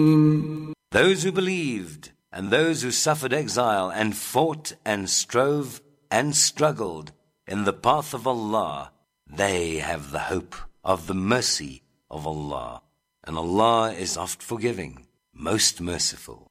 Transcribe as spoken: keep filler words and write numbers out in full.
Those who believed and those who suffered exile and fought and strove and struggled in the path of Allah, they have the hope of the mercy of Allah. And Allah is oft forgiving, most merciful.